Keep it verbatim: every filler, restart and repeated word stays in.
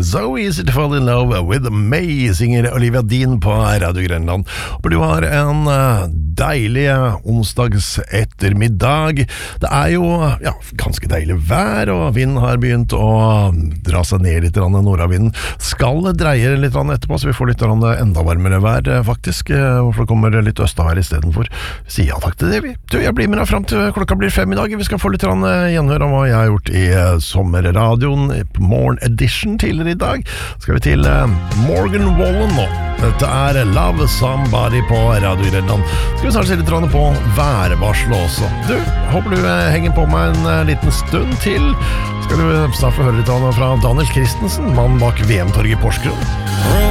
So Easy to Fall in Love with Amazing Olivia Dean på Radio Grenland. Og du har en deilig onsdags ettermiddag. Det er jo ja, ganske deilig vær, og vinden har begynt å dra seg ned litt. Nordavinden skal dreie litt etterpå, så vi får litt enda varmere vær faktisk, for det kommer litt østavær i stedet for. Si ja takk til det, vi. Du, jeg blir med deg frem til klokka blir fem i dag. Vi skal få litt gjenhør om hva jeg har gjort i sommerradioen, Morgen Edition tidligere i dag. Skal vi til Morgan Wallen nå. Dette er Love Somebody på Radio Grenland. Skal vi snart se litt på værvarselet også. Du, håper du henger på meg en liten stund til. Skal du snart få høre litt fra Daniel Christensen, mann bak V M-torget i Porsgrunn.